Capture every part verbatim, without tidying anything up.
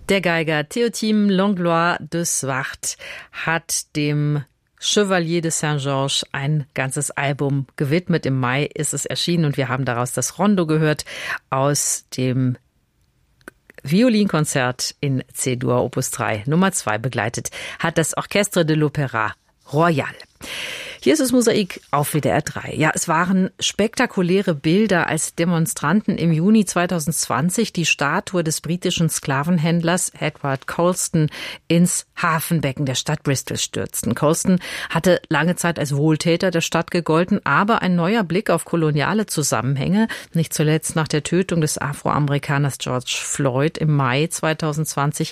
Der Geiger Théotime Langlois de Swart hat dem Chevalier de Saint-Georges ein ganzes Album gewidmet. Im Mai ist es erschienen und wir haben daraus das Rondo gehört aus dem Violinkonzert in C-Dur Opus drei Nummer zwei begleitet hat das Orchestre de l'Opéra Royal. Hier ist das Mosaik auf W D R drei. Ja, es waren spektakuläre Bilder, als Demonstranten im Juni zweitausendzwanzig die Statue des britischen Sklavenhändlers Edward Colston ins Hafenbecken der Stadt Bristol stürzten. Colston hatte lange Zeit als Wohltäter der Stadt gegolten, aber ein neuer Blick auf koloniale Zusammenhänge, nicht zuletzt nach der Tötung des Afroamerikaners George Floyd im Mai zweitausendzwanzig,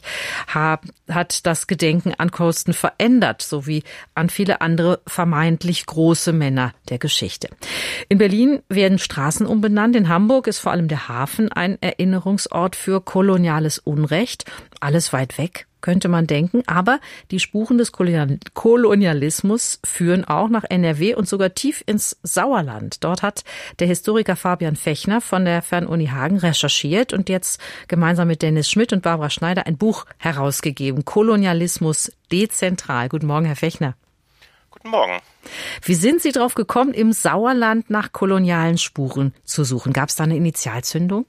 hat das Gedenken an Colston verändert, sowie an viele andere vermeintlich große Männer der Geschichte. In Berlin werden Straßen umbenannt. In Hamburg ist vor allem der Hafen ein Erinnerungsort für koloniales Unrecht. Alles weit weg, könnte man denken. Aber die Spuren des Kolonialismus führen auch nach N R W und sogar tief ins Sauerland. Dort hat der Historiker Fabian Fechner von der Fernuni Hagen recherchiert und jetzt gemeinsam mit Dennis Schmidt und Barbara Schneider ein Buch herausgegeben. Kolonialismus dezentral. Guten Morgen, Herr Fechner. Guten Morgen. Wie sind Sie drauf gekommen, im Sauerland nach kolonialen Spuren zu suchen? Gab es da eine Initialzündung?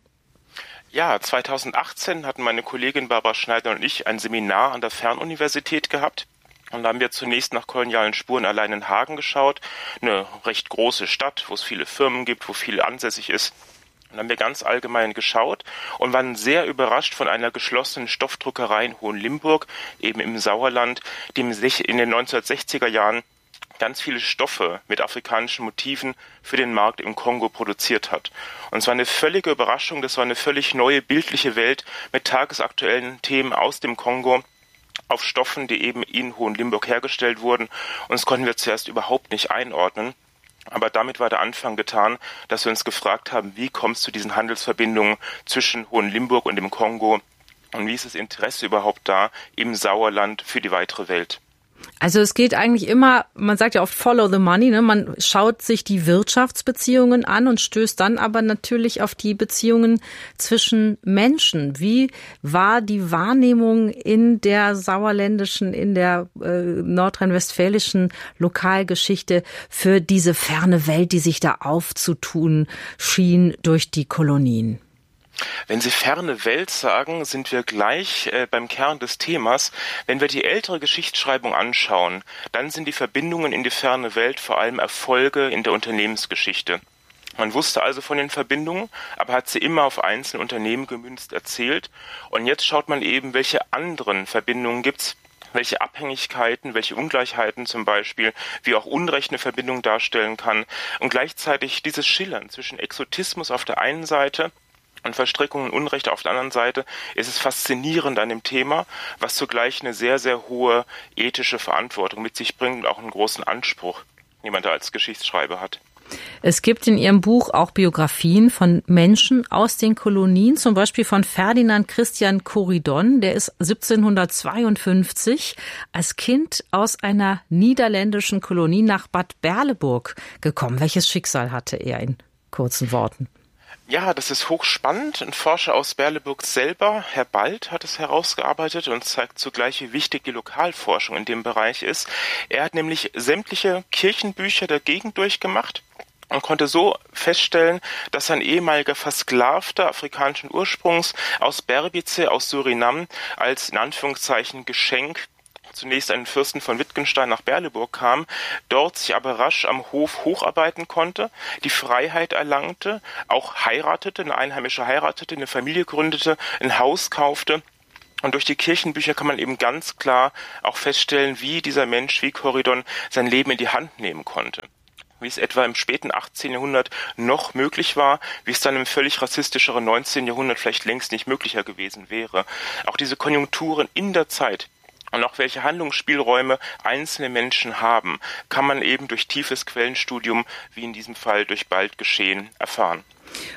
Ja, zweitausendachtzehn hatten meine Kollegin Barbara Schneider und ich ein Seminar an der Fernuniversität gehabt. Und da haben wir zunächst nach kolonialen Spuren allein in Hagen geschaut. Eine recht große Stadt, wo es viele Firmen gibt, wo viel ansässig ist. Und haben wir ganz allgemein geschaut und waren sehr überrascht von einer geschlossenen Stoffdruckerei in Hohenlimburg, eben im Sauerland, die in den neunzehnhundertsechziger Jahren ganz viele Stoffe mit afrikanischen Motiven für den Markt im Kongo produziert hat. Und es war eine völlige Überraschung, das war eine völlig neue bildliche Welt mit tagesaktuellen Themen aus dem Kongo auf Stoffen, die eben in Hohenlimburg hergestellt wurden. Und das konnten wir zuerst überhaupt nicht einordnen. Aber damit war der Anfang getan, dass wir uns gefragt haben, wie kommt es zu diesen Handelsverbindungen zwischen Hohenlimburg und dem Kongo und wie ist das Interesse überhaupt da im Sauerland für die weitere Welt? Also es geht eigentlich immer, man sagt ja oft follow the money, ne? Man schaut sich die Wirtschaftsbeziehungen an und stößt dann aber natürlich auf die Beziehungen zwischen Menschen. Wie war die Wahrnehmung in der sauerländischen, in der äh, nordrhein-westfälischen Lokalgeschichte für diese ferne Welt, die sich da aufzutun schien durch die Kolonien? Wenn Sie ferne Welt sagen, sind wir gleich äh, beim Kern des Themas. Wenn wir die ältere Geschichtsschreibung anschauen, dann sind die Verbindungen in die ferne Welt vor allem Erfolge in der Unternehmensgeschichte. Man wusste also von den Verbindungen, aber hat sie immer auf einzelne Unternehmen gemünzt erzählt. Und jetzt schaut man eben, welche anderen Verbindungen gibt's, welche Abhängigkeiten, welche Ungleichheiten zum Beispiel, wie auch Unrecht eine Verbindung darstellen kann. Und gleichzeitig dieses Schillern zwischen Exotismus auf der einen Seite und Verstrickungen und Unrecht auf der anderen Seite ist es faszinierend an dem Thema, was zugleich eine sehr, sehr hohe ethische Verantwortung mit sich bringt und auch einen großen Anspruch, den man da als Geschichtsschreiber hat. Es gibt in Ihrem Buch auch Biografien von Menschen aus den Kolonien, zum Beispiel von Ferdinand Christian Corydon, der ist siebzehnhundertzweiundfünfzig als Kind aus einer niederländischen Kolonie nach Bad Berleburg gekommen. Welches Schicksal hatte er in kurzen Worten? Ja, das ist hochspannend. Ein Forscher aus Berleburg selber, Herr Bald, hat es herausgearbeitet und zeigt zugleich, wie wichtig die Lokalforschung in dem Bereich ist. Er hat nämlich sämtliche Kirchenbücher der Gegend durchgemacht und konnte so feststellen, dass ein ehemaliger Versklavter afrikanischen Ursprungs aus Berbice, aus Surinam, als in Anführungszeichen Geschenk zunächst einen Fürsten von Wittgenstein nach Berleburg kam, dort sich aber rasch am Hof hocharbeiten konnte, die Freiheit erlangte, auch heiratete, eine Einheimische heiratete, eine Familie gründete, ein Haus kaufte. Und durch die Kirchenbücher kann man eben ganz klar auch feststellen, wie dieser Mensch, wie Corydon, sein Leben in die Hand nehmen konnte. Wie es etwa im späten achtzehnten Jahrhundert noch möglich war, wie es dann im völlig rassistischeren neunzehnten Jahrhundert vielleicht längst nicht möglicher gewesen wäre. Auch diese Konjunkturen in der Zeit und auch welche Handlungsspielräume einzelne Menschen haben, kann man eben durch tiefes Quellenstudium, wie in diesem Fall durch Bald geschehen, erfahren.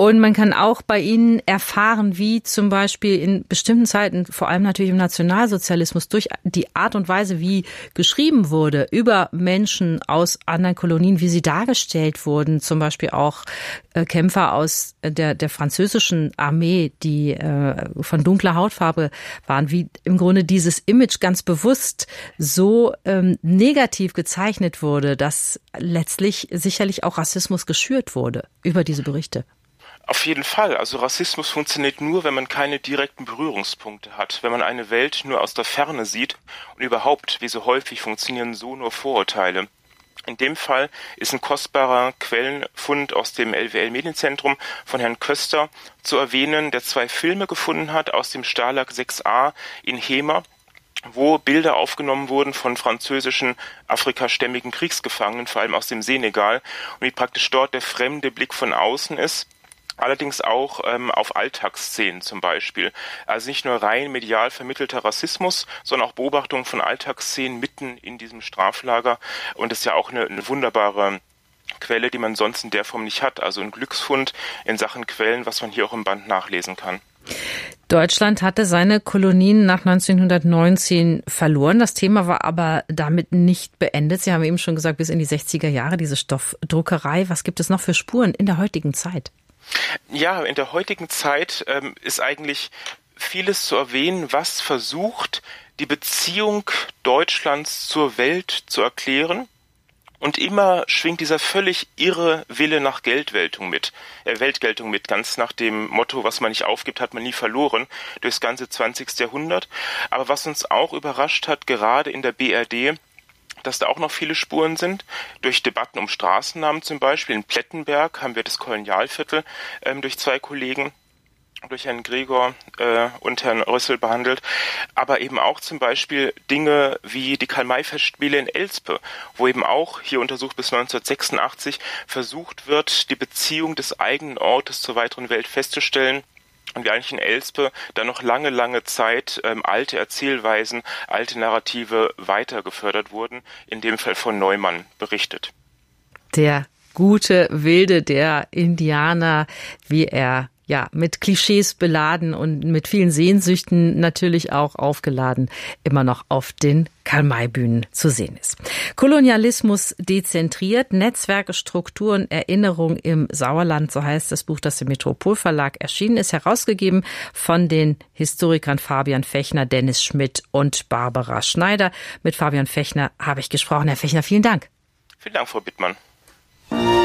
Und man kann auch bei Ihnen erfahren, wie zum Beispiel in bestimmten Zeiten, vor allem natürlich im Nationalsozialismus, durch die Art und Weise, wie geschrieben wurde über Menschen aus anderen Kolonien, wie sie dargestellt wurden, zum Beispiel auch äh, Kämpfer aus der, der französischen Armee, die äh, von dunkler Hautfarbe waren, wie im Grunde dieses Image ganz bewusst so ähm, negativ gezeichnet wurde, dass letztlich sicherlich auch Rassismus geschürt wurde über diese Berichte. Auf jeden Fall. Also Rassismus funktioniert nur, wenn man keine direkten Berührungspunkte hat, wenn man eine Welt nur aus der Ferne sieht und überhaupt, wie so häufig, funktionieren so nur Vorurteile. In dem Fall ist ein kostbarer Quellenfund aus dem L W L-Medienzentrum von Herrn Köster zu erwähnen, der zwei Filme gefunden hat aus dem Stalag sechs a in Hema, wo Bilder aufgenommen wurden von französischen afrikastämmigen Kriegsgefangenen, vor allem aus dem Senegal, und wie praktisch dort der fremde Blick von außen ist. Allerdings auch ähm, auf Alltagsszenen zum Beispiel. Also nicht nur rein medial vermittelter Rassismus, sondern auch Beobachtung von Alltagsszenen mitten in diesem Straflager. Und das ist ja auch eine, eine wunderbare Quelle, die man sonst in der Form nicht hat. Also ein Glücksfund in Sachen Quellen, was man hier auch im Band nachlesen kann. Deutschland hatte seine Kolonien nach neunzehnhundertneunzehn verloren. Das Thema war aber damit nicht beendet. Sie haben eben schon gesagt, bis in die sechziger Jahre diese Stoffdruckerei. Was gibt es noch für Spuren in der heutigen Zeit? Ja, in der heutigen Zeit ähm, ist eigentlich vieles zu erwähnen, was versucht, die Beziehung Deutschlands zur Welt zu erklären. Und immer schwingt dieser völlig irre Wille nach Geldweltung mit, äh, Weltgeltung mit, ganz nach dem Motto, was man nicht aufgibt, hat man nie verloren, durchs ganze zwanzigste Jahrhundert. Aber was uns auch überrascht hat, gerade in der B R D, dass da auch noch viele Spuren sind. Durch Debatten um Straßennamen zum Beispiel. In Plettenberg haben wir das Kolonialviertel ähm, durch zwei Kollegen, durch Herrn Gregor äh, und Herrn Rössel behandelt. Aber eben auch zum Beispiel Dinge wie die Karl-May-Festspiele in Elspe, wo eben auch, hier untersucht bis neunzehnhundertsechsundachtzig, versucht wird, die Beziehung des eigenen Ortes zur weiteren Welt festzustellen. Und wie eigentlich in Elspe da noch lange, lange Zeit ähm, alte Erzählweisen, alte Narrative weiter gefördert wurden, in dem Fall von Neumann berichtet. Der gute Wilde, der Indianer, wie er ja mit Klischees beladen und mit vielen Sehnsüchten natürlich auch aufgeladen, immer noch auf den Karl-May-Bühnen zu sehen ist. Kolonialismus dezentriert, Netzwerke, Strukturen, Erinnerung im Sauerland, so heißt das Buch, das im Metropolverlag erschienen ist, herausgegeben von den Historikern Fabian Fechner, Dennis Schmidt und Barbara Schneider. Mit Fabian Fechner habe ich gesprochen. Herr Fechner, vielen Dank. Vielen Dank, Frau Bittmann.